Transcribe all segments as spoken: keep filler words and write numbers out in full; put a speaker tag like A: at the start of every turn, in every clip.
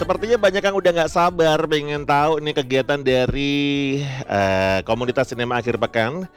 A: sepertinya banyak yang udah nggak sabar pengen tahu nih kegiatan dari eh, komunitas sinema akhir pekan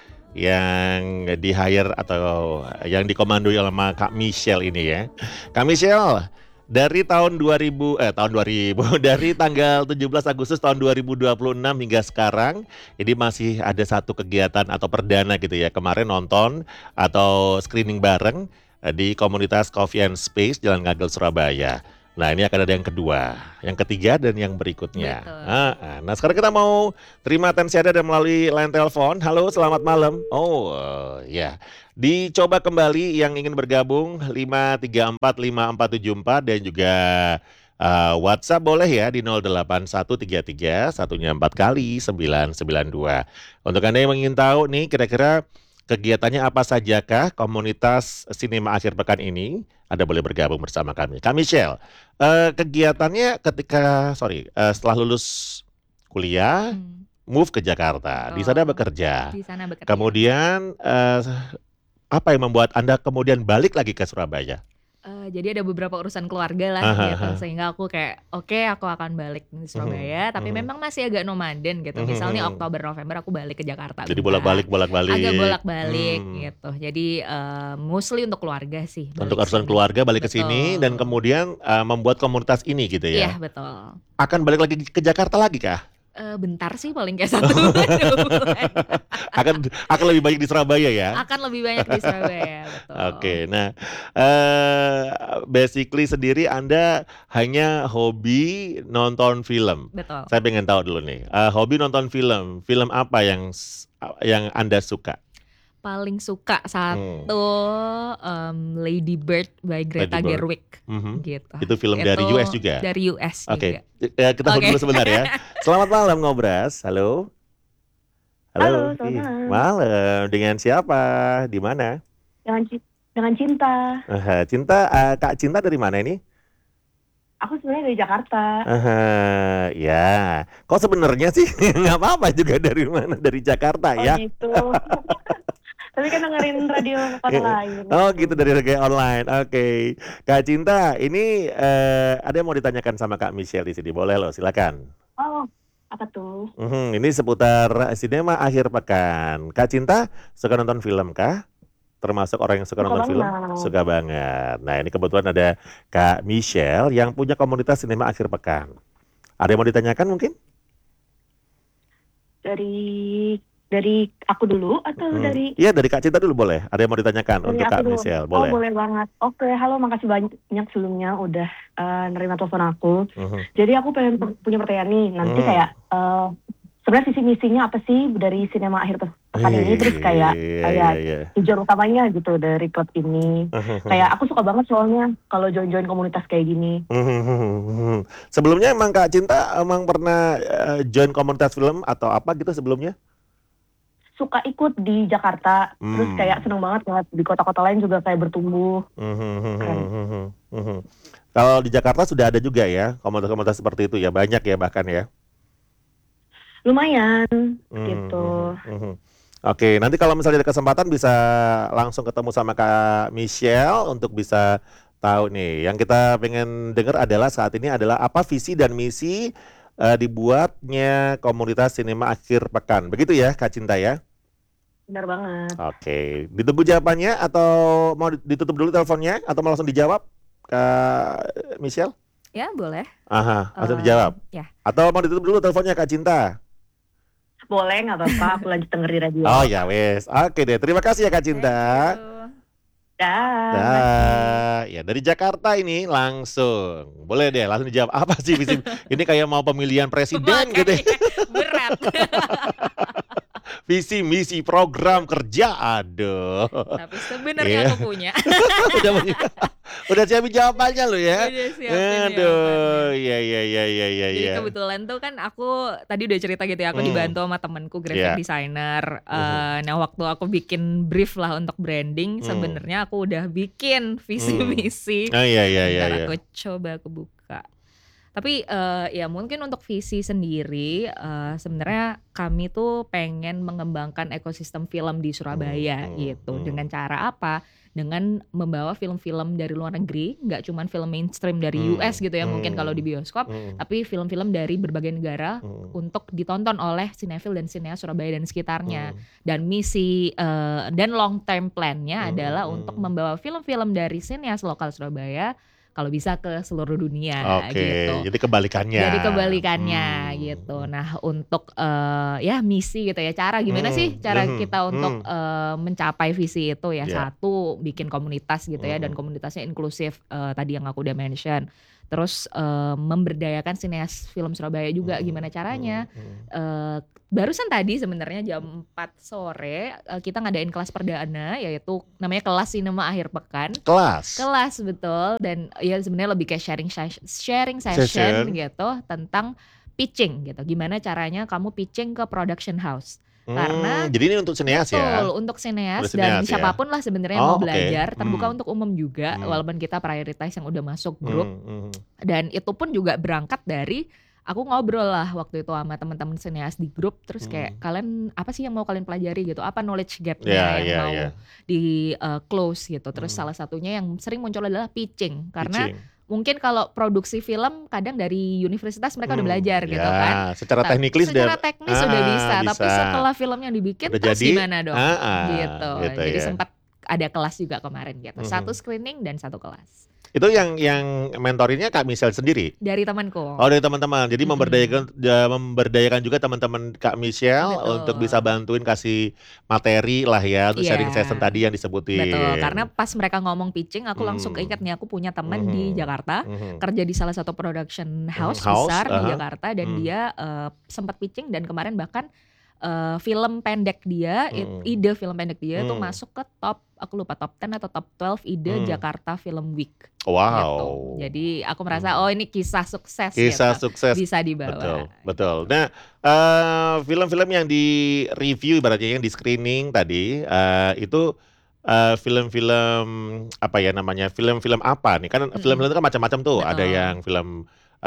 A: yang di-hire atau yang dikomandoi oleh sama Kak Michelle ini ya. Kak Michelle, dari tahun dua ribu eh tahun dua ribu dari tanggal tujuh belas Agustus tahun dua ribu dua puluh enam hingga sekarang ini masih ada satu kegiatan atau perdana gitu ya. Kemarin nonton atau screening bareng eh, di komunitas Coffee and Space Jalan Ngagel Surabaya. Nah ini akan ada yang kedua, yang ketiga dan yang berikutnya.
B: Betul.
A: Ah, ah. Nah sekarang kita mau terima atensi Anda dan melalui line telepon. Halo, selamat malam. Oh eh, ya, dicoba kembali yang ingin bergabung lima tiga empat lima empat tujuh empat dan juga eh, WhatsApp boleh ya di nol delapan satu tiga tiga satunya empat kali sembilan sembilan dua. Untuk Anda yang ingin tahu nih kira-kira kegiatannya apa sajakah komunitas sinema akhir pekan ini? Anda boleh bergabung bersama kami. Kak Michelle, eh, kegiatannya ketika sorry eh, setelah lulus kuliah,
B: Hmm,
A: move ke Jakarta, di sana
B: betul.
A: bekerja.
B: Di sana bekerja.
A: Kemudian eh, apa yang membuat Anda kemudian balik lagi ke Surabaya?
B: Eh, jadi ada beberapa urusan keluarga lah
A: Aha,
B: gitu,
A: aha.
B: sehingga aku kayak oke aku akan balik di
A: Mhm,
B: Surabaya, tapi
A: mhm,
B: memang masih agak nomaden gitu.
A: mhm,
B: Misal nih
A: mhm.
B: Oktober November aku balik ke Jakarta
A: Jadi
B: bentar,
A: bolak-balik,
B: agak
A: bolak-balik.
B: bolak-balik
A: Hmm.
B: gitu. Jadi eh, mostly untuk keluarga sih
A: Untuk
B: balik
A: urusan
B: sini.
A: keluarga balik ke sini dan
B: Betul.
A: kemudian eh, membuat komunitas ini gitu
B: Iya
A: ya.
B: betul.
A: Akan balik lagi ke Jakarta lagi kah?
B: Eh, bentar sih paling kayak satu bulan dua bulan.
A: akan akan lebih banyak di Surabaya ya.
B: Akan lebih banyak di Surabaya, betul.
A: Oke, nah eh basically sendiri Anda hanya hobi nonton film.
B: Betul.
A: Saya pengen tahu dulu nih, eh, hobi nonton film. Film apa yang s- yang Anda suka?
B: Paling suka
A: Hmm,
B: satu em, Lady Bird by Greta
A: Lady Bird.
B: Gerwig
A: Mhm.
B: gitu.
A: Itu film dari
B: Itu
A: U S juga.
B: dari U S
A: Oke,
B: juga.
A: ya, kita hold
B: Oke.
A: dulu sebentar ya. Selamat malam Ngobras. Halo.
C: Halo,
A: Halo.
C: selamat
A: Ih,
C: malam.
A: malam. Dengan siapa? Di mana?
C: Dengan ci- dengan Cinta.
A: Aha, Cinta, eh, Kak Cinta dari mana ini?
C: Aku sebenarnya dari Jakarta.
A: Aha, ya. Kok sebenarnya sih nggak apa-apa juga dari mana? Dari Jakarta
C: Oh
A: ya.
C: gitu. Tapi kan dengerin radio kota lain.
A: Oh gitu dari reggae online. Oke. Kak Cinta, ini eh, ada yang mau ditanyakan sama Kak Michelle di sini. Boleh loh, silakan.
C: Oh, apa tuh?
A: Mhm, ini seputar sinema akhir pekan. Kak Cinta suka nonton film kah? Termasuk orang yang suka
C: Suka
A: nonton film?
C: banget.
A: Suka banget. Nah ini kebetulan ada Kak Michelle yang punya komunitas sinema akhir pekan. Ada yang mau ditanyakan mungkin?
C: Dari dari aku dulu atau
A: Hmm.
C: dari
A: Iya dari Kak Cinta dulu boleh. Ada yang mau ditanyakan
C: dari
A: untuk
C: aku
A: Kak
C: dulu?
A: Michelle?
C: Oh,
A: Boleh.
C: boleh banget. Oke, halo, makasih banyak sebelumnya udah eh, nerima telepon aku.
A: Mhm.
C: Jadi aku pengen pu- punya pertanyaan nih. Nanti
A: Hmm.
C: kayak eh, sebenarnya visi misinya apa sih dari sinema akhir pe- pekan ini? Terus kayak
A: Iya,
C: kayak
A: iya, iya.
C: tujuan utamanya gitu dari klub ini. Kayak aku suka banget soalnya kalau join-join komunitas kayak gini.
A: Sebelumnya emang Kak Cinta emang pernah eh, join komunitas film atau apa gitu sebelumnya?
C: Suka ikut di Jakarta, terus
A: Hmm.
C: kayak seneng banget ngeliat di kota-kota lain juga kayak bertumbuh. Keren.
A: Kalau di Jakarta sudah ada juga ya komunitas-komunitas seperti itu ya, banyak ya bahkan ya.
C: Lumayan
A: Hmm,
C: gitu.
A: hmm, hmm, hmm. Oke, nanti kalau misalnya ada kesempatan bisa langsung ketemu sama Kak Michelle untuk bisa tahu nih. Yang kita pengen dengar adalah saat ini adalah apa visi dan misi eh, dibuatnya komunitas sinema akhir pekan. Begitu ya Kak Cinta ya?
C: Benar banget.
A: Oke, ditunggu jawabannya atau mau ditutup dulu teleponnya atau mau langsung dijawab Kak Michelle?
B: Ya boleh.
A: Aha, langsung
B: Eh,
A: dijawab.
B: ya.
A: Atau mau ditutup dulu teleponnya Kak Cinta?
C: Boleh, nggak apa-apa, aku lanjut denger di radio.
A: Oh ya wes, oke deh. Terima kasih ya Kak Cinta.
B: Thank you.
C: Dah, makasih.
A: Dah, ya dari Jakarta ini langsung. Boleh deh, langsung dijawab apa sih visi? Ini kayak mau pemilihan presiden gitu ya.
B: Makanya berat.
A: Visi misi program kerja, aduh.
B: Tapi sebenarnya
A: Iya.
B: aku punya.
A: udah punya- udah siapin jawabannya lo ya.
B: Udah siapin
A: Aduh,
B: jawabannya.
A: iya iya iya iya iya.
B: Jadi
A: iya.
B: kebetulan tuh kan aku tadi udah cerita gitu ya, aku
A: Hmm.
B: dibantu sama temanku graphic
A: Iya.
B: designer.
A: Mhm.
B: Eh, nah waktu aku bikin brief lah untuk branding,
A: Hmm.
B: sebenarnya aku udah bikin visi
A: Hmm.
B: misi.
A: Oh iya iya iya.
B: Bentar
A: iya.
B: aku coba aku buka. Tapi, eee, ya mungkin untuk visi sendiri, eee, sebenarnya kami tuh pengen mengembangkan ekosistem film di
A: Mmm,
B: Surabaya
A: mmm,
B: gitu. Dengan
A: mmm.
B: cara apa? Dengan membawa film-film dari luar negeri, nggak cuman film mainstream dari U S
A: Mmm,
B: gitu ya mungkin kalau di
A: mmm,
B: bioskop,
A: mhm.
B: tapi film-film dari berbagai negara
A: Mhm.
B: untuk ditonton oleh sinefil dan sineas Surabaya dan sekitarnya.
A: Mmm.
B: Dan misi, eee, dan long term plan-nya
A: Mhm
B: adalah untuk
A: mhm.
B: membawa film-film dari sineas lokal Surabaya, kalau bisa ke seluruh dunia
A: Oke,
B: gitu.
A: jadi kebalikannya.
B: Jadi kebalikannya gitu.
A: Mmm.
B: Nah untuk, eee, ya misi gitu ya, cara gimana sih
A: Mhm
B: cara
A: mhm
B: kita untuk,
A: mhm.
B: eee, mencapai visi itu ya,
A: Iya.
B: satu bikin komunitas gitu ya dan
A: Mhm.
B: komunitasnya inklusif, eee, tadi yang aku udah mention. Terus, eee, memberdayakan sineas film Surabaya juga,
A: Mhm
B: gimana caranya?
A: mhm mhm.
B: Eee, barusan tadi sebenarnya jam empat sore, eee, kita ngadain kelas perdana yaitu namanya kelas Sinema Akhir Pekan.
A: Kelas?
B: Kelas, betul, dan ya sebenarnya lebih kayak sharing sesh sharing session
A: Session?
B: gitu tentang pitching gitu, gimana caranya kamu pitching ke production house.
A: Mmm,
B: Karena
A: jadi ini untuk sineas ya?
B: betul, untuk
A: Udah
B: sineas dan
A: sineas ya?
B: siapa pun lah sebenarnya yang mau
A: Oh oke,
B: belajar, terbuka
A: mmm.
B: untuk umum juga,
A: Mmm.
B: walaupun kita prioritize yang udah masuk grup.
A: Mmm, mhm.
B: Dan itu pun juga berangkat dari aku ngobrol lah waktu itu sama teman-teman sineas di grup, terus kayak,
A: Mhm.
B: "Kalian apa sih yang mau kalian pelajari gitu? Apa knowledge
A: Iya
B: gap-nya yang
A: iya iya.
B: mau di, eee, close?" gitu. Terus
A: Mmm.
B: salah satunya yang sering muncul adalah pitching, karena
A: Pitching.
B: mungkin kalau produksi film kadang dari universitas mereka udah
A: Mmm,
B: belajar gitu kan,
A: ya secara
B: tap
A: technically
B: secara
A: sudah
B: teknis udah
A: heeh,
B: bisa, tapi
A: bisa.
B: setelah filmnya dibikin
A: Udah
B: terus
A: jadi
B: gimana dong?
A: heeh,
B: Gitu.
A: gitu
B: Jadi
A: ya.
B: sempat ada kelas juga kemarin gitu, satu
A: Mhm.
B: screening dan satu kelas.
A: Itu yang
B: Gitu.
A: yang mentorinnya Kak Michelle sendiri?
B: Dari temenku.
A: Oh dari teman-teman, jadi
B: Mhm.
A: memberdayakan ja memberdayakan juga teman-teman Kak Michelle untuk bisa
B: Betul.
A: bantuin kasih materi lah ya, untuk
B: Iya,
A: sharing session tadi yang
B: betul, karena
A: disebutin.
B: pas mereka ngomong pitching aku langsung
A: Mmm,
B: keinget nih, aku punya temen di
A: mhm
B: Jakarta,
A: mhm.
B: kerja di salah satu production
A: Mhm,
B: house
A: house,
B: besar
A: ah
B: di
A: hah,
B: Jakarta dan
A: mmm.
B: dia, eee, sempet pitching dan kemarin bahkan, eee, film pendek dia, it
A: Mhm.
B: ide film pendek dia itu
A: Mmm.
B: masuk ke top, aku lupa top ten atau top twelve ide
A: Mmm.
B: Jakarta Film Week, gitu.
A: Wow,
B: Jadi aku merasa,
A: mmm.
B: oh ini kisah sukses gitu,
A: Kisah sukses,
B: bisa dibawa,
A: betul betul.
B: gitu.
A: Nah, eee, film-film yang di-review ibaratnya yang di-screening tadi, eee, itu, eee, film-film apa ya namanya, film-film apa nih? Kan
B: Mhm,
A: film-film itu kan macam-macam tuh, ada
B: betul.
A: yang film,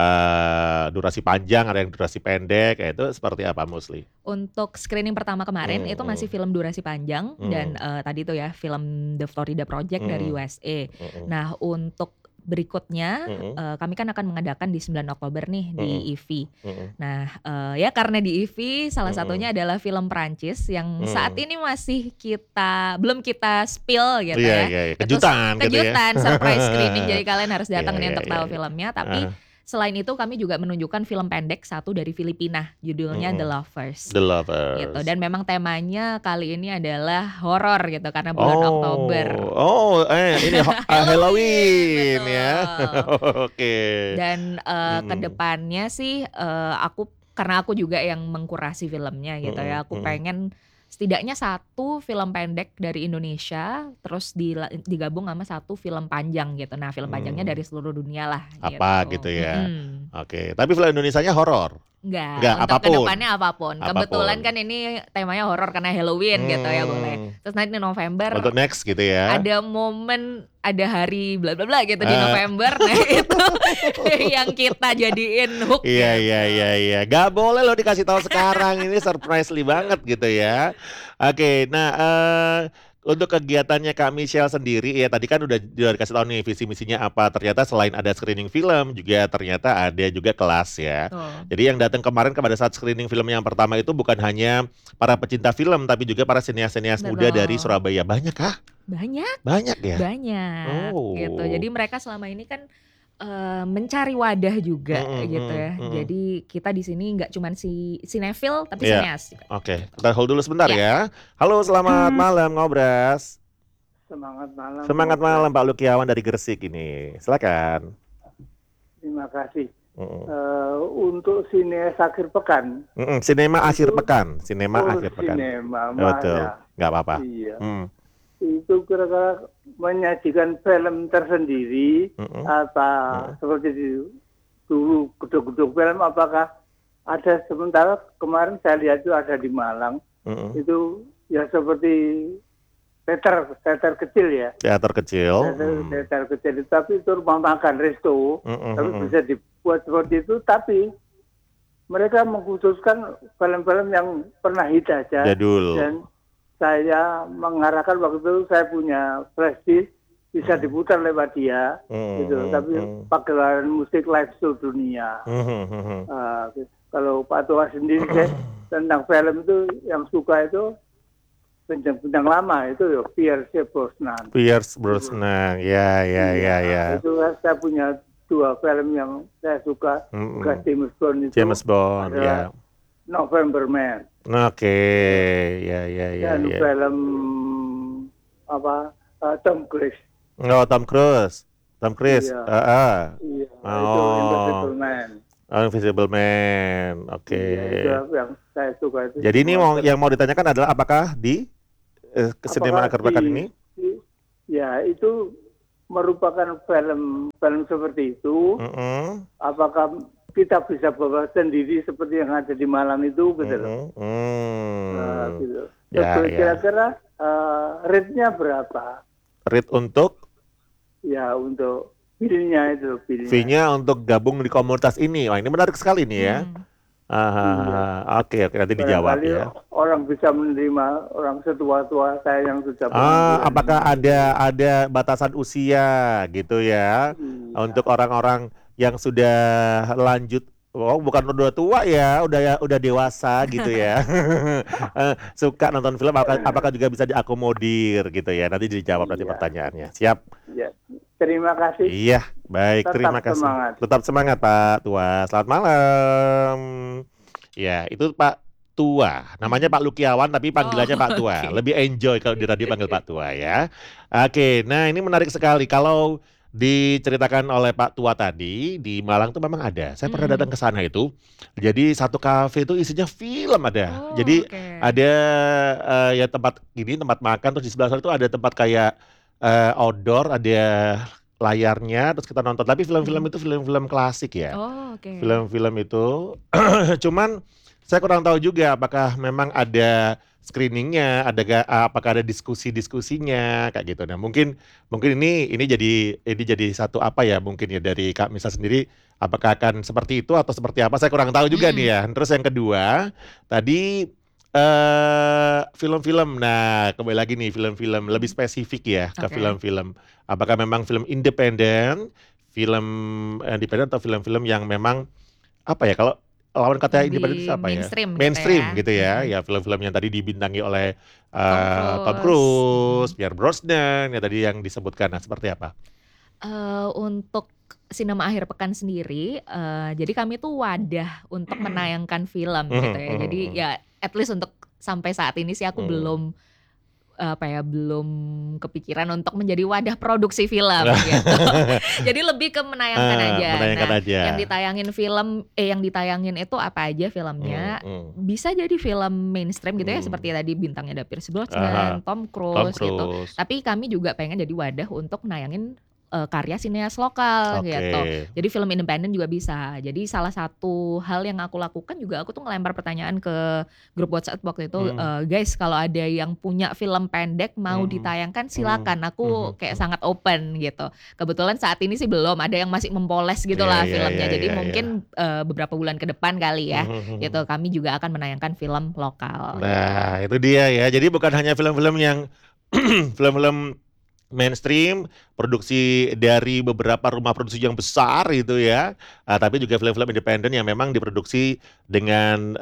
A: eee, durasi panjang, ada yang durasi pendek, kayak itu seperti apa mostly?
B: Untuk screening pertama kemarin
A: Mmm
B: itu masih
A: mmm.
B: film durasi panjang dan,
A: Mmm.
B: eee, tadi tuh ya film The Florida Project dari
A: Mhm,
B: U.S.A.
A: mhm.
B: Nah untuk berikutnya,
A: Mhm.
B: eee, kami kan akan mengadakan di sembilan Oktober nih
A: Mhm,
B: di I-V I.
A: mhm.
B: Nah, eee, ya karena di I-V I salah
A: Mhm.
B: satunya adalah film Prancis yang saat
A: Mmm.
B: ini masih kita belum kita spill gitu
A: Iya
B: ya,
A: iya iya,
B: itu s
A: kejutan gitu ya.
B: kejutan, surprise screening, jadi kalian harus
A: Iya
B: datang nih
A: iya
B: untuk
A: iya
B: tahu
A: iya,
B: filmnya. Tapi
A: heeh.
B: selain itu kami juga menunjukkan film pendek satu dari Filipina, judulnya The
A: Mhm,
B: Lovers,
A: The
B: gitu.
A: Lovers.
B: Dan memang temanya kali ini adalah horor gitu karena bulan
A: Oh
B: Oktober.
A: oh, eh, ini ho eee,
B: Halloween,
A: Halloween ya,
B: betul.
A: oke,
B: Dan, eee, ke
A: mhm.
B: depannya sih, eee, aku karena aku juga yang mengkurasi filmnya gitu
A: Mhm
B: ya, aku
A: mhm.
B: pengen setidaknya satu film pendek dari Indonesia, terus dila digabung sama satu film panjang gitu. Nah film panjangnya
A: Mmm.
B: dari seluruh dunia lah
A: Apa
B: gitu,
A: gitu ya,
B: mhm.
A: oke. Tapi film Indonesianya horor?
B: Enggak,
A: Enggak,
B: untuk ke
A: apapun?
B: depannya apapun, kebetulan
A: Apapun.
B: kan ini temanya horor karena Halloween gitu ya boleh.
A: Mmm.
B: Terus nanti November
A: Untuk next gitu ya?
B: ada momen, ada hari bla bla bla gitu di
A: Eee.
B: November, nah itu yang kita jadiin hook
A: Iya iya
B: gitu.
A: iya iya, nggak boleh loh dikasih tahu sekarang, ini surprisely banget gitu ya. Oke, nah, eee, untuk kegiatannya Kak Michelle sendiri ya tadi kan udah udah dikasih tahu nih visi misinya apa, ternyata selain ada screening film juga ternyata ada juga kelas ya.
B: Betul.
A: Jadi yang datang kemarin pada saat screening film yang pertama itu bukan hanya para pecinta film, tapi juga para sineas-sineas muda dari
B: Betul.
A: Surabaya, banyak kah?
B: Banyak
A: Banyak ya?
B: banyak, gitu.
A: Oh.
B: Jadi mereka selama ini kan, eee, mencari wadah juga
A: Mhm
B: gitu
A: mhm
B: ya.
A: mhm.
B: Jadi kita di sini nggak cuman si sinefil tapi
A: Iya,
B: sineas juga,
A: oke,
B: gitu.
A: kita hold dulu sebentar
B: Iya.
A: ya. Halo selamat malam Ngobras.
D: Semangat malam
A: Semangat
D: Ngobras.
A: malam Pak Lukiawan dari Gresik ini, silakan.
D: Terima kasih.
A: Mhm.
D: Eee, untuk sineas akhir pekan
A: Mhm, sinema akhir
D: itu
A: pekan sinema
D: oh
A: akhir pekan.
D: sinema, maaf
A: Betul,
D: ya.
A: nggak apa-apa.
D: Iya.
A: Mhm.
D: Itu kira-kira menyajikan film tersendiri
A: Mhm,
D: apa
A: mhm.
D: seperti di dulu gedung-gedung film, apakah ada? Sementara kemarin saya lihat itu ada di Malang,
A: Mhm.
D: itu ya seperti teater teater kecil ya.
A: Teater kecil,
D: Teater
A: mmm.
D: teater kecil, tapi itu rumah makan, resto,
A: Mhm
D: tapi
A: mhm.
D: bisa di buat seperti itu, tapi mereka mengkhususkan film-film yang pernah hit aja.
A: Jadul.
D: Dan saya mengarahkan waktu itu saya punya flash disk bisa diputar lewat dia,
A: Hmm,
D: gitu.
A: hmm,
D: Tapi
A: hmm.
D: pagelaran musik live seluruh dunia.
A: Hmm, hmm, hmm.
D: Uh, kalau Pak Tua sendiri saya tentang film itu yang suka itu bintang-bintang lama itu ya Pierce Brosnan.
A: Pierce Brosnan, ya ya ya ya.
D: Itu saya punya dua film yang saya suka,
A: Mm-mm.
D: bekas James Bond itu.
A: James Bond, ya.
D: adalah November Man.
A: Oke, ya ya ya
D: Dan
A: ya.
D: film apa uh, Tom Cruise.
A: Oh, Tom Cruise. Tom Cruise.
D: Iya.
A: Ah, ah.
D: Iya, itu
A: Oh.
D: Invisible Man.
A: Oh, Invisible Man. Oke.
D: Iya, itu yang saya suka itu.
A: Jadi ini
D: semua
A: mau
D: film.
A: yang mau ditanyakan adalah apakah di eh, ke sinema
D: Apakah
A: akhir pekan
D: di-
A: ini?
D: di- Ya, itu merupakan film film seperti itu.
A: Mm-mm.
D: Apakah kita bisa bawa sendiri seperti yang ada di Malang itu, gitu loh.
A: Mm-mm. Hmm.
D: Nah, gitu.
A: Ya,
D: Terus
A: ya.
D: kira-kira uh, rate-nya berapa?
A: Rate untuk
D: Ya, untuk bilnya itu, bilnya.
A: fee-nya untuk gabung di komunitas ini. Wah, ini menarik sekali nih ya.
B: Hmm.
A: Ah, oke oke nanti dijawab
D: Barangkali
A: ya.
D: orang bisa menerima orang setua-tua saya yang sudah
A: Ah,
D: berumur.
A: apakah ada ada batasan usia gitu ya
D: Iya.
A: untuk orang-orang yang sudah lanjut? Oh, bukan udah tua ya, udah ya udah dewasa gitu ya. Eh, Suka nonton film, apakah, apakah juga bisa diakomodir gitu ya? Nanti dijawab nanti
D: Iya.
A: pertanyaannya. Siap?
D: Ya. Terima kasih.
A: Iya, baik.
D: Tetap
A: Terima kasih.
D: semangat.
A: Tetap semangat Pak Tua. Selamat malam. Ya, itu Pak Tua. Namanya Pak Lukiawan tapi panggilannya
B: Oh,
A: Pak Tua.
B: oke.
A: Lebih enjoy kalau di radio panggil Pak Tua ya. Oke, nah ini menarik sekali. Kalau diceritakan oleh Pak Tua tadi di Malang tuh memang ada. Saya pernah
B: Mm-mm.
A: datang ke sana itu. Jadi satu kafe itu isinya film ada.
B: Oh,
A: Jadi
B: oke.
A: ada eh, ya tempat ini tempat makan terus di sebelah sana tuh ada tempat kayak eh, outdoor, ada layarnya terus kita nonton. Tapi film-film
B: Hmm.
A: itu film-film klasik ya.
B: Oh, oke.
A: Film-film itu cuman saya kurang tahu juga apakah memang ada screeningnya, ada ga- apakah ada diskusi-diskusinya kayak gitu. Nah, mungkin mungkin ini ini jadi ini jadi satu apa ya mungkin ya dari Kak Misa sendiri apakah akan seperti itu atau seperti apa? Saya kurang tahu juga
B: Mm.
A: nih ya. Terus yang kedua, tadi eh film-film. Nah, kembali lagi nih film-film lebih spesifik ya ke
B: Oke.
A: film-film. Apakah memang film independen, film independen atau film-film yang memang apa ya kalau lawan kata
B: Lebih
A: independen itu apa ya?
B: mainstream gitu
A: Mainstream
B: ya.
A: gitu ya.
B: Mm.
A: Ya film-film yang tadi dibintangi oleh
B: Tom
A: eh, Tom
B: Cruise.
A: Cruise,
B: Mm.
A: Pierce Brosnan ya tadi yang disebutkan. Nah, seperti apa?
B: Eh, untuk sinema akhir pekan sendiri, eh, jadi kami tuh wadah untuk menayangkan film gitu
A: Mhm,
B: ya.
A: mhm,
B: Jadi
A: mhm.
B: ya at least untuk sampai saat ini sih aku
A: Hmm.
B: belum apa ya belum kepikiran untuk menjadi wadah produksi film gitu. Jadi lebih ke menayangkan
A: Ah,
B: aja.
A: menayangkan
B: Nah,
A: aja.
B: yang ditayangin film eh yang ditayangin itu apa aja filmnya?
A: Hmm, hmm.
B: Bisa jadi film mainstream gitu ya
A: Hmm.
B: seperti tadi bintangnya ada Pierce
A: Aha.
B: Brosnan, Tom
A: Tom
B: Cruise gitu.
A: Cruise.
B: Tapi kami juga pengen jadi wadah untuk nayangin eh, karya sineas lokal
A: Oke.
B: gitu. Jadi film independen juga bisa. Jadi salah satu hal yang aku lakukan juga aku tuh ngelempar pertanyaan ke grup WhatsApp waktu itu,
A: Hmm.
B: eh, guys kalau ada yang punya film pendek mau
A: Hmm.
B: ditayangkan silakan. Aku
A: Hmm.
B: kayak sangat open gitu. Kebetulan saat ini sih belum ada yang masih mempoles gitu
A: Iya,
B: lah
A: iya,
B: filmnya.
A: iya,
B: Jadi
A: iya,
B: mungkin eh, beberapa bulan ke depan kali ya.
A: Mhm,
B: Gitu kami juga akan menayangkan film lokal.
A: Nah, itu dia ya. Jadi bukan hanya film-film yang film-film mainstream, produksi dari beberapa rumah produksi yang besar gitu ya, ah, tapi juga film-film independen yang memang diproduksi dengan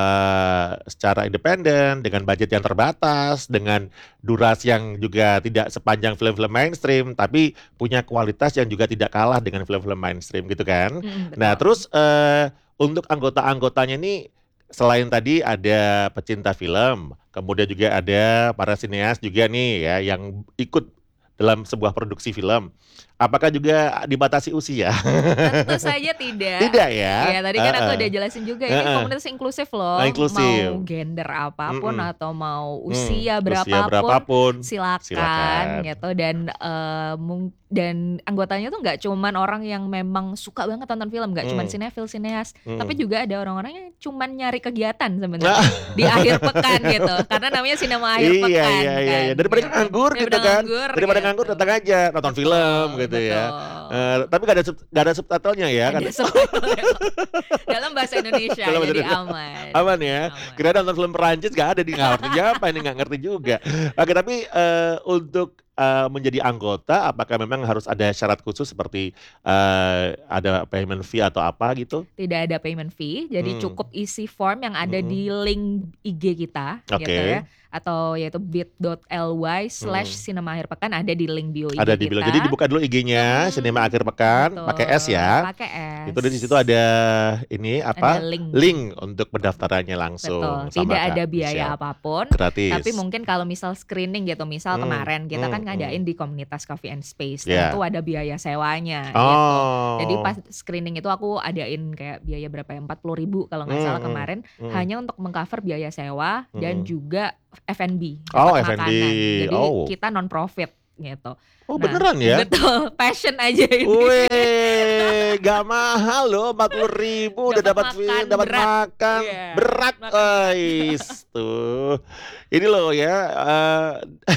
A: eh, secara independen, dengan budget yang terbatas, dengan durasi yang juga tidak sepanjang film-film mainstream, tapi punya kualitas yang juga tidak kalah dengan film-film mainstream gitu kan.
B: Mm-mm,
A: Nah,
B: betul.
A: terus eh, untuk anggota-anggotanya ini selain tadi ada pecinta film, kemudian juga ada para sineas juga nih ya yang ikut dalam sebuah produksi film. Apakah juga dibatasi usia?
B: Tentu saja tidak.
A: Tidak ya?
B: Iya tadi kan aku
A: Heeh.
B: udah jelasin juga ini
A: Heeh.
B: komunitas inklusif loh.
A: Ah, inklusif.
B: Mau gender apapun
A: Mm-mm.
B: atau mau
A: Hmm,
B: usia
A: usia
B: berapapun,
A: berapapun.
B: silakan,
A: Silakan.
B: gitu dan eh, mung- dan anggotanya tuh nggak cuman orang yang memang suka banget nonton film, nggak cuman
A: Hmm.
B: sinetfil sineas,
A: Hmm.
B: tapi juga ada orang-orang yang cuman nyari kegiatan sebenarnya
A: Nah,
B: di akhir pekan gitu. Karena namanya sinema akhir
A: iya,
B: pekan
A: iya, iya,
B: kan.
A: iya. Daripada
B: gitu.
A: nganggur gitu
B: Daripada
A: kan.
B: nganggur,
A: Daripada
B: gitu.
A: nganggur datang aja nonton film
B: Betul,
A: gitu ya.
B: betul.
A: Eh, tapi nggak ada sub- nggak ada subtitlenya ya kan?
B: Ada subtitle-nya kok. Dalam bahasa Indonesia,
A: Dalam bahasa
B: jadi
A: Indonesia.
B: aman.
A: Aman ya.
B: Aman.
A: Kira nonton film Perancis nggak ada di ngerti apa ini nggak ngerti juga. Oke, tapi eh, untuk eh, menjadi anggota, apakah memang harus ada syarat khusus seperti eh, ada payment fee atau apa gitu?
B: Tidak ada payment fee, jadi
A: Hmm.
B: cukup isi form yang ada
A: Mm-mm.
B: di link I G kita,
A: Oke.
B: gitu ya, atau yaitu bit.ly slash
A: Hmm.
B: Sinema Akhir Pekan ada di link bio I G
A: Ada di
B: kita.
A: bilang. Jadi dibuka dulu I G-nya
B: Hmm,
A: Sinema Akhir Pekan
B: betul.
A: pakai S ya.
B: Pakai S.
A: Itu di situ ada ini apa?
B: Ada link.
A: Link untuk pendaftarannya langsung.
B: Betul.
A: sama
B: Tidak
A: Kak
B: ada biaya
A: Michelle.
B: apapun.
A: Gratis.
B: Tapi mungkin kalau misal screening gitu, misal
A: Hmm,
B: kemarin kita kan
A: hmm,
B: ngadain di komunitas Coffee and Space,
A: Yeah.
B: tentu ada biaya sewanya gitu.
A: Oh.
B: Jadi pas screening itu aku adain kayak biaya berapa ya, empat puluh ribu kalau nggak salah
A: Hmm,
B: kemarin,
A: hmm.
B: hanya untuk mengcover biaya sewa dan
A: Hmm.
B: juga F and B,
A: Oh,
B: dapat
A: F and B.
B: makanan. Jadi
A: Oh.
B: kita non profit gitu.
A: Oh
B: Nah,
A: beneran ya?
B: Betul, passion aja ini.
A: Wih, gak mahal loh, empat puluh ribu udah
B: Dapat
A: dapat film,
B: makan
A: dapat
B: berat.
A: makan
B: Iya,
A: berat,
B: makan
A: guys. Tuh, ini loh ya, eh,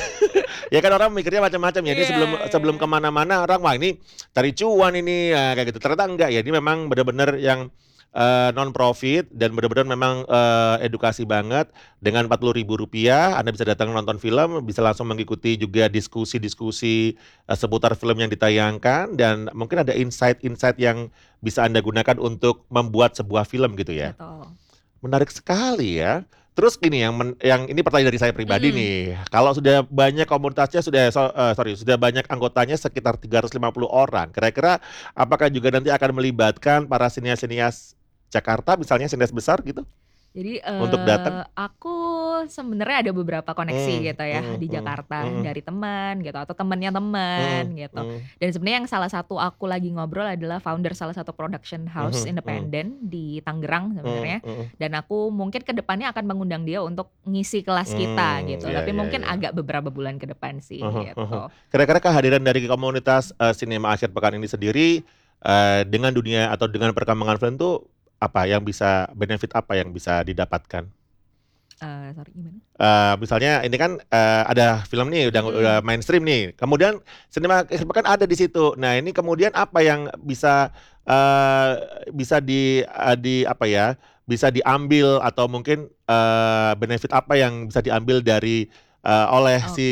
A: ya kan orang mikirnya macam-macam ya. Ini
B: Iya,
A: sebelum
B: iya.
A: sebelum kemana-mana orang wah ini cari cuan ini ya, kayak gitu. Ternyata enggak ya, ini memang benar-benar yang non profit dan benar-benar memang eh, edukasi banget. Dengan empat puluh ribu rupiah Anda bisa datang nonton film, bisa langsung mengikuti juga diskusi-diskusi eh, seputar film yang ditayangkan, dan mungkin ada insight-insight yang bisa Anda gunakan untuk membuat sebuah film gitu ya.
B: Betul.
A: Menarik sekali ya. Terus gini yang men- yang ini pertanyaan dari saya pribadi
B: Hmm.
A: nih. Kalau sudah banyak komunitasnya, sudah so- eh, sorry, sudah banyak anggotanya sekitar tiga ratus lima puluh orang. Kira-kira apakah juga nanti akan melibatkan para sinias-sinias Jakarta misalnya, sinias besar gitu?
B: Jadi
A: Untuk
B: eh,
A: datang?
B: aku sebenarnya ada beberapa koneksi
A: Hmm,
B: gitu ya
A: hmm,
B: di
A: hmm,
B: Jakarta
A: hmm.
B: dari teman gitu atau temennya teman
A: Hmm,
B: gitu.
A: hmm.
B: Dan sebenarnya yang salah satu aku lagi ngobrol adalah founder salah satu production house
A: Mhm,
B: independen di Tangerang sebenarnya.
A: Hmm, hmm.
B: Dan aku mungkin ke depannya akan mengundang dia untuk ngisi kelas kita
A: Hmm,
B: gitu.
A: iya,
B: Tapi
A: iya,
B: mungkin
A: iya.
B: agak beberapa bulan ke depan sih
A: Mhm,
B: gitu.
A: mhm. Kira-kira kehadiran dari komunitas eh, Sinema Akhir Pekan ini sendiri eh, dengan dunia atau dengan perkembangan film tuh apa yang bisa, benefit apa yang bisa didapatkan?
B: Eh, sorry gimana?
A: Eh, misalnya ini kan eh, ada film nih udah,
B: Hmm.
A: udah mainstream nih, kemudian Sinema Akhir Pekan ada di situ. Nah ini kemudian apa yang bisa eh, bisa di eh, di apa ya, bisa diambil atau mungkin eh, benefit apa yang bisa diambil dari eh, oleh si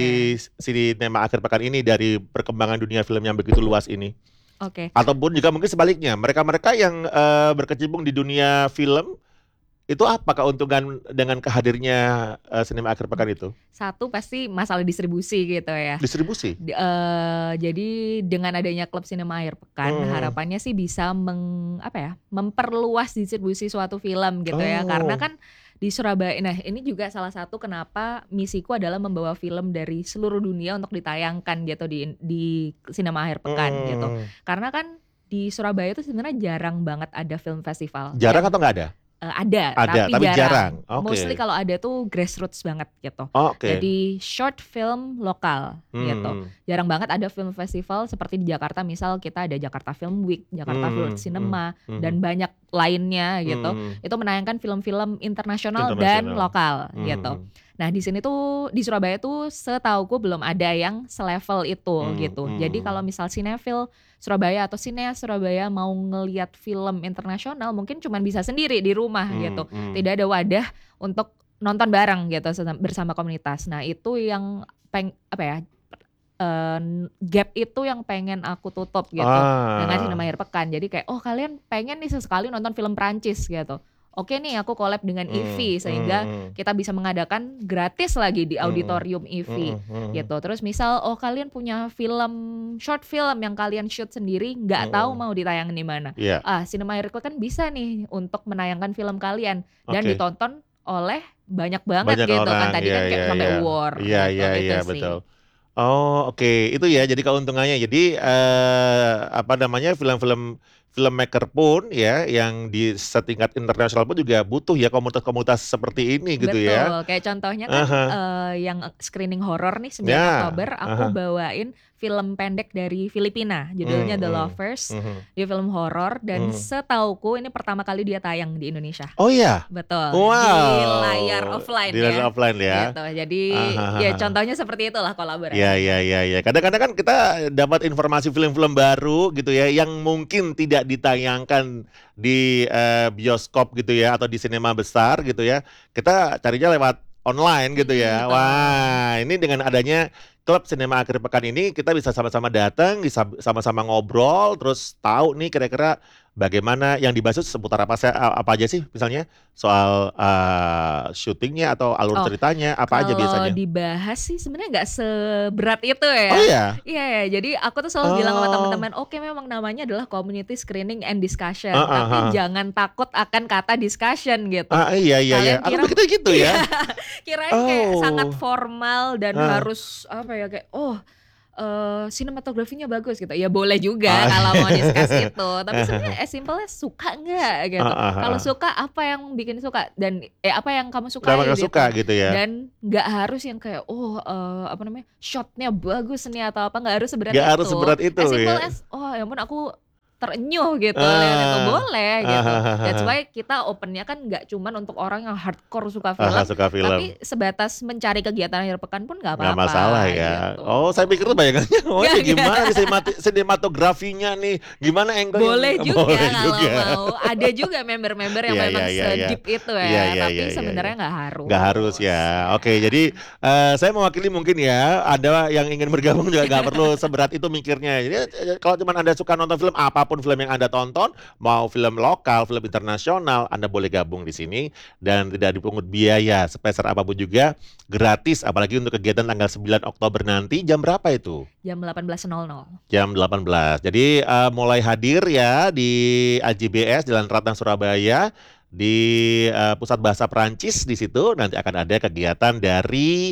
A: Sinema Akhir Pekan ini dari perkembangan dunia film yang begitu luas ini?
B: Oke.
A: Ataupun juga mungkin sebaliknya, mereka-mereka yang eh, berkecimpung di dunia film itu apa keuntungan dengan kehadirnya eh, Sinema Akhir Pekan itu?
B: Satu pasti masalah distribusi gitu ya.
A: Distribusi.
B: Di- eh, jadi dengan adanya klub sinema akhir pekan,
A: Hmm.
B: harapannya sih bisa meng, apa ya, memperluas distribusi suatu film gitu ya.
A: Oh.
B: Karena kan di Surabaya, nah ini juga salah satu kenapa misiku adalah membawa film dari seluruh dunia untuk ditayangkan gitu di di sinema akhir pekan
A: Hmm.
B: gitu. Karena kan di Surabaya itu sebenarnya jarang banget ada film festival.
A: Jarang
B: Yang-
A: atau nggak ada?
B: eh, ada,
A: Ada,
B: tapi,
A: tapi
B: jarang.
A: jarang. Oke.
B: Mostly kalau ada tuh grassroots banget gitu.
A: Oh, Oke.
B: Jadi short film lokal
A: Hmm.
B: gitu. Jarang banget ada film festival seperti di Jakarta, misal kita ada Jakarta Film Week, Jakarta
A: Hmm,
B: Film Cinema,
A: hmm,
B: dan banyak lainnya gitu.
A: Hmm.
B: Itu menayangkan film-film internasional dan
A: Internasional.
B: lokal
A: Hmm.
B: gitu. Nah di sini tuh di Surabaya tuh setauku belum ada yang selevel itu
A: Hmm,
B: gitu.
A: hmm.
B: Jadi kalau misal sinefil Surabaya atau sineas Surabaya mau ngelihat film internasional mungkin cuman bisa sendiri di rumah
A: Hmm,
B: gitu.
A: hmm.
B: Tidak ada wadah untuk nonton bareng gitu sesam- bersama komunitas. Nah itu yang peng apa ya eh, gap itu yang pengen aku tutup gitu
A: Ah.
B: dengan Sinema Akhir Pekan. Jadi kayak oh kalian pengen nih sesekali nonton film Prancis gitu. Oke nih aku collab dengan
A: Hmm,
B: I V sehingga
A: hmm,
B: kita bisa mengadakan gratis lagi di
A: Hmm.
B: auditorium I V
A: hmm, hmm.
B: gitu. Terus misal oh kalian punya film short film yang kalian shoot sendiri nggak
A: Hmm.
B: tahu mau ditayangin di mana.
A: Iya.
B: Ah, Sinema Akhir Pekan bisa nih untuk menayangkan film kalian dan
A: Oke.
B: ditonton oleh banyak banget
A: Banyak
B: gitu
A: orang.
B: kan tadi
A: Iya,
B: kan kayak
A: iya,
B: sampai
A: iya.
B: war
A: Iya,
B: gitu,
A: iya,
B: itu
A: iya,
B: sih.
A: betul. Oh, oke. Itu ya jadi keuntungannya. Jadi eh, apa namanya, film-film filmmaker pun ya, yang di setingkat internasional pun juga butuh ya komunitas-komunitas seperti ini gitu ya.
B: Betul, kayak contohnya kan,
A: Aha.
B: eee, yang screening horor nih sembilan
A: Ya,
B: Oktober aku
A: aha.
B: bawain film pendek dari Filipina, judulnya
A: Mmm,
B: The
A: mhm,
B: Lovers.
A: mhm.
B: Dia film horor dan
A: Mmm.
B: setauku ini pertama kali dia tayang di Indonesia.
A: Oh ya?
B: Betul, di layar
A: Wow,
B: offline
A: di layar
B: ya,
A: offline ya.
B: gitu. Jadi ya
A: Ah,
B: contohnya seperti itulah
A: Iya
B: kolaborasinya.
A: iya iya iya. Kadang-kadang kan kita dapat informasi film-film baru gitu ya, yang mungkin tidak ditayangkan di, eee, bioskop gitu ya, atau di sinema besar gitu ya, kita carinya lewat online gitu
B: Mhm,
A: ya.
B: betul.
A: Wah, ini dengan adanya klub sinema akhir pekan ini, kita bisa sama-sama datang, bisa sama-sama ngobrol, terus tahu nih kira-kira bagaimana yang dibahas itu seputar apa sa a apa aja sih misalnya? Soal, eee, syutingnya atau alur
B: Oh,
A: ceritanya, apa aja
B: kalau
A: biasanya?
B: dibahas sih sebenarnya nggak seberat itu
A: Oh
B: ya.
A: iya?
B: Iya ya, jadi aku tuh selalu bilang sama
A: Oh.
B: teman-teman, "Oke memang namanya adalah community screening and discussion,
A: Heeh
B: tapi
A: heeh.
B: jangan takut akan kata discussion," gitu.
A: Ah, iya iya iya.
B: Kalian
A: Aku
B: kira
A: pikirnya gitu
B: iya,
A: ya.
B: kirain kayak sangat
A: Oh.
B: formal dan
A: Heeh.
B: harus apa ya, kayak, "Oh, eee, sinematografinya bagus," gitu. Ya boleh juga
A: Ah.
B: kalau mau discuss itu, tapi sebenarnya as simple as suka nggak gitu.
A: Heeh
B: Kalau
A: heeh.
B: suka apa yang bikin suka dan eh, apa yang kamu
A: Kenapa
B: sukai
A: nggak
B: gitu.
A: suka gitu ya?
B: Dan nggak harus yang kayak, oh, eee, apa namanya, shot-nya bagus nih atau apa, nggak harus seberat
A: Nggak harus
B: itu.
A: seberat itu
B: As simple
A: ya?
B: as, "Oh ya ampun aku terenyuh gitu lihat itu,"
A: Ah.
B: boleh gitu. That's
A: Ah.
B: why kita open-nya kan nggak cuman untuk orang yang hardcore suka
A: Ah,
B: film,
A: suka film.
B: tapi sebatas mencari kegiatan akhir pekan pun nggak
A: Nggak masalah
B: apa-apa
A: ya.
B: gitu.
A: Oh, saya pikir tuh bayangannya, oh
B: Nggak
A: ini gimana nih
B: nggak.
A: sinemati sinematografinya nih, gimana angle-nya
B: Boleh
A: nih?
B: juga
A: Boleh
B: kalau
A: juga.
B: mau. Ada juga member-member yang
A: Iya
B: memang
A: iya iya iya.
B: se-deep itu
A: Iya
B: ya,
A: iya
B: tapi
A: iya iya
B: sebenarnya
A: iya.
B: nggak
A: Nggak harus
B: harus,
A: ya.
B: ya.
A: Oke, jadi, eee, saya mewakili mungkin ya, Anda yang ingin bergabung juga nggak perlu seberat itu mikirnya. Jadi, eee, kalau cuman Anda suka nonton film, apapun film yang Anda tonton, mau film lokal, film internasional, Anda boleh gabung di sini dan tidak dipungut biaya sepeser apapun juga, gratis. Apalagi untuk kegiatan tanggal sembilan Oktober nanti, jam berapa itu?
B: Jam delapan belas nol nol.
A: Jam delapan belas. Jadi, eee, mulai hadir ya di A J B S Jalan Ratna Surabaya, di, eee, Pusat Bahasa Perancis di situ nanti akan ada kegiatan dari,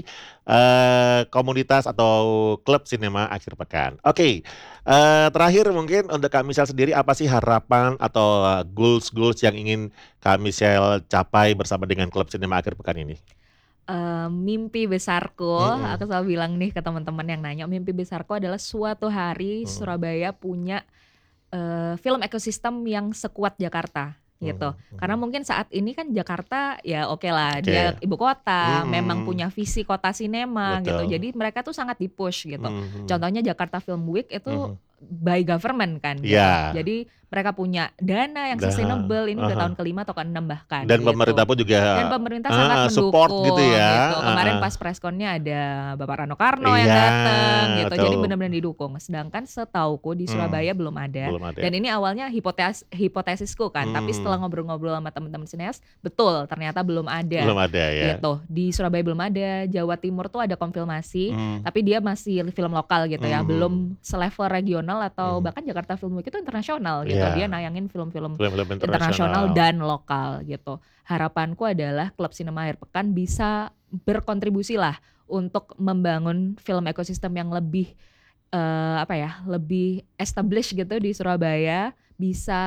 A: eee, komunitas atau klub sinema akhir pekan. Oke, eee, terakhir mungkin untuk Kak Michelle sendiri, apa sih harapan atau goals-goals yang ingin Kak Michelle capai bersama dengan klub sinema akhir pekan ini?
B: Eee, mimpi besarku,
A: Mhm.
B: aku selalu bilang nih ke teman-teman yang nanya, mimpi besarku adalah suatu hari
A: Mhm.
B: Surabaya punya, eee, film ekosistem yang sekuat Jakarta, gitu.
A: Mhm
B: Karena
A: mhm.
B: mungkin saat ini kan Jakarta ya okelah dia
A: Oke.
B: ibu kota, memang
A: Mhm.
B: punya visi kota sinema gitu,
A: Betul.
B: jadi mereka tuh sangat di-push gitu.
A: Mhm.
B: Contohnya Jakarta Film Week itu
A: Mhm.
B: by government kan gitu.
A: Iya.
B: Jadi mereka punya dana yang
A: Dah,
B: sustainable, ini udah
A: aha.
B: tahun kelima atau keenam bahkan
A: Dan
B: gitu.
A: pemerintah pun juga
B: Dan pemerintah sangat
A: heeh, support
B: mendukung
A: gitu ya,
B: gitu. Kemarin
A: heeh.
B: pas press-con-nya ada Bapak Rano Karno yang
A: Iya,
B: dateng gitu, jadi
A: betul.
B: benar-benar didukung. Sedangkan setauku di
A: Mmm,
B: Surabaya belum ada,
A: belum ada.
B: dan ini awalnya hipotes hipotesisku kan, tapi setelah
A: Mmm.
B: ngobrol-ngobrol sama teman-teman sineas, betul ternyata belum ada,
A: Belum ada ya.
B: gitu. Di Surabaya belum ada, Jawa Timur tuh ada konfirmasi,
A: Mmm.
B: tapi dia masih film lokal gitu ya,
A: Mhm.
B: belum selevel regional atau
A: Mhm.
B: bahkan Jakarta Film Week itu internasional gitu,
A: Iya.
B: dia nayangin film-film
A: Film-film
B: internasional
A: internasional.
B: dan lokal gitu. Harapanku adalah klub sinema akhir pekan bisa berkontribusi lah untuk membangun film ekosistem yang lebih, eee, apa ya, lebih established gitu di Surabaya, bisa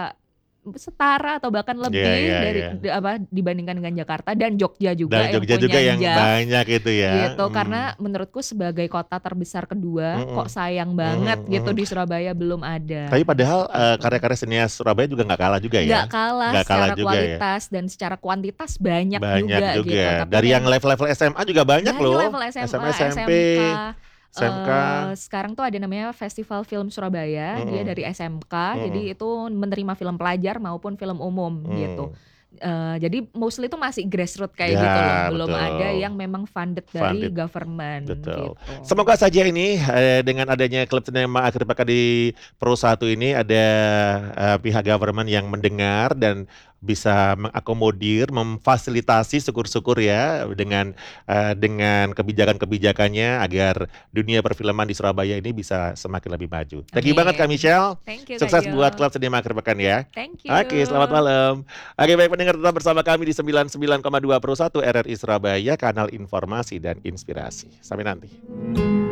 B: setara atau bahkan
A: Iya
B: lebih
A: iya
B: dari
A: iya.
B: di apa, dibandingkan dengan Jakarta dan Jogja juga
A: Dan
B: yang
A: Jogja juga
B: punya
A: yang
B: J A F,
A: banyak itu ya,
B: gitu. Karena
A: mmm.
B: menurutku sebagai kota terbesar kedua, kok
A: Mhm.
B: sayang banget
A: Mhm
B: gitu
A: mhm.
B: di Surabaya belum ada,
A: Tapi padahal, eee,
B: gitu.
A: karya-karya sinias Surabaya juga nggak kalah juga ya?
B: Nggak kalah
A: Nggak kalah
B: secara
A: juga ya?
B: kualitas dan secara kuantitas banyak
A: Banyak
B: juga gitu,
A: juga.
B: tapi
A: Dari yang
B: mem
A: level-level S M A juga banyak
B: dari
A: loh.
B: level
A: S M A,
B: S M A,
A: S M P,
B: S M K,
A: S M K.
B: eee, sekarang tuh ada namanya Festival Film Surabaya, dia
A: Mhm.
B: dari S M K,
A: Mhm.
B: jadi itu menerima film pelajar maupun film umum gitu.
A: Mmm.
B: Eee, jadi mostly itu masih grassroots kayak
A: Ya,
B: gitu loh, belum ada
A: betul.
B: yang memang funded dari
A: Funded.
B: government
A: Betul.
B: gitu.
A: Semoga saja ini, eee, dengan adanya klub sinema akhir pekan di Pro satu ini ada, eee, pihak government yang mendengar dan bisa mengakomodir, memfasilitasi syukur-syukur ya dengan, eee, dengan kebijakan-kebijakannya agar dunia perfilman di Surabaya ini bisa semakin lebih maju. Thank you banget Kak
B: Amin.
A: Michelle.
B: Thank you Kak
A: Sukses buat
B: Jo.
A: klub sinema akhir pekan ya.
B: Thank
A: Oke, selamat
B: you.
A: malam. Oke, baik pendengar tetap bersama kami di sembilan puluh sembilan koma dua Pro satu R R I Surabaya, kanal informasi dan inspirasi. Sampai nanti.